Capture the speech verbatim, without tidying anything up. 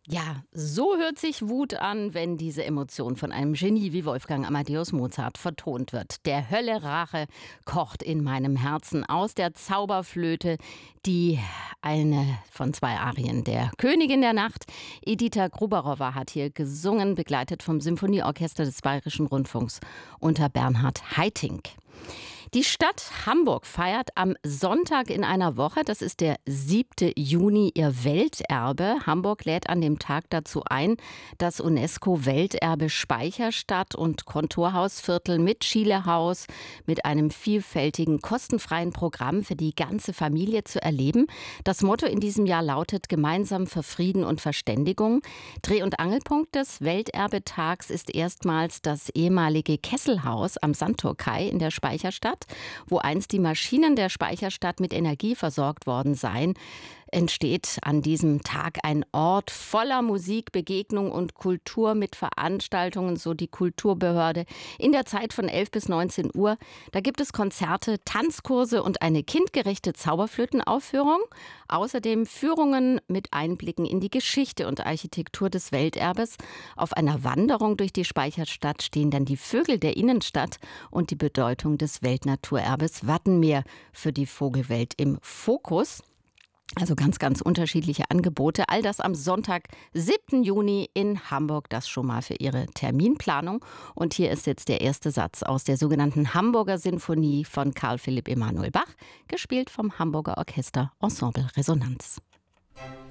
Ja, so hört sich Wut an, wenn diese Emotion von einem Genie wie Wolfgang Amadeus Mozart vertont wird. Der Hölle Rache kocht in meinem Herzen aus der Zauberflöte, die eine von zwei Arien der Königin der Nacht. Edita Gruberowa hat hier gesungen, begleitet vom Symphonieorchester des Bayerischen Rundfunks unter Bernhard Haitink. Die Stadt Hamburg feiert am Sonntag in einer Woche, das ist der siebte Juni, ihr Welterbe. Hamburg lädt an dem Tag dazu ein, das UNESCO-Welterbe Speicherstadt und Kontorhausviertel mit Schielehaus mit einem vielfältigen, kostenfreien Programm für die ganze Familie zu erleben. Das Motto in diesem Jahr lautet Gemeinsam für Frieden und Verständigung. Dreh- und Angelpunkt des Welterbetags ist erstmals das ehemalige Kesselhaus am Sandturkai in der Speicherstadt, wo einst die Maschinen der Speicherstadt mit Energie versorgt worden seien, entsteht an diesem Tag ein Ort voller Musik, Begegnung und Kultur mit Veranstaltungen, so die Kulturbehörde, in der Zeit von elf bis neunzehn Uhr. Da gibt es Konzerte, Tanzkurse und eine kindgerechte Zauberflötenaufführung. Außerdem Führungen mit Einblicken in die Geschichte und Architektur des Welterbes. Auf einer Wanderung durch die Speicherstadt stehen dann die Vögel der Innenstadt und die Bedeutung des Weltnaturerbes Wattenmeer für die Vogelwelt im Fokus. Also ganz, ganz unterschiedliche Angebote. All das am Sonntag, siebten Juni in Hamburg. Das schon mal für Ihre Terminplanung. Und hier ist jetzt der erste Satz aus der sogenannten Hamburger Sinfonie von Karl Philipp Emanuel Bach, gespielt vom Hamburger Orchester Ensemble Resonanz.